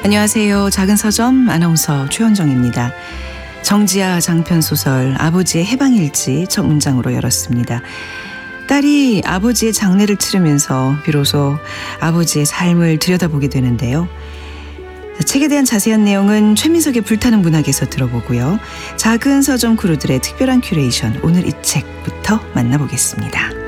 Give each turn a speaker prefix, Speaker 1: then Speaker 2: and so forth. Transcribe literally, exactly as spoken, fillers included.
Speaker 1: 안녕하세요. 작은 서점 아나운서 최현정입니다. 정지아 장편소설 아버지의 해방일지 첫 문장으로 열었습니다. 딸이 아버지의 장례를 치르면서 비로소 아버지의 삶을 들여다보게 되는데요. 책에 대한 자세한 내용은 최민석의 불타는 문학에서 들어보고요. 작은 서점 크루들의 특별한 큐레이션, 오늘 이 책부터 만나보겠습니다.